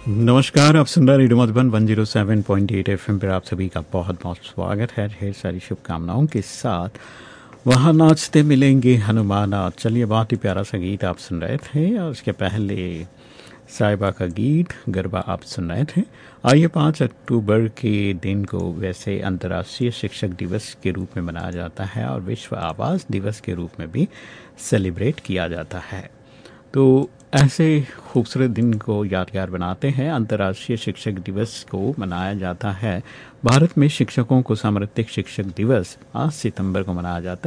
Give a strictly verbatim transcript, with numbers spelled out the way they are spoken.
नमस्कार, आप सुन रहे radio Madhuban one zero seven point eight FM पर। आप सभी का बहुत बहुत स्वागत है। ढेर सारी शुभकामनाओं के साथ वहाँ नाचते मिलेंगे हनुमाना। चलिए, बहुत ही प्यारा सा गीत आप सुन रहे थे और उसके पहले साहिबा का गीत गरबा आप सुन रहे थे। आइए, पाँच अक्टूबर के दिन को वैसे अंतर्राष्ट्रीय शिक्षक दिवस के रूप में मनाया जाता है और विश्व आवास दिवस के रूप में भी सेलिब्रेट किया जाता है। तो ऐसे खूबसूरत दिन को यादगार बनाते हैं। अंतर्राष्ट्रीय शिक्षक दिवस को मनाया जाता है। भारत में शिक्षकों को सार्वत्रिक शिक्षक दिवस पाँच सितंबर को मनाया जाता है।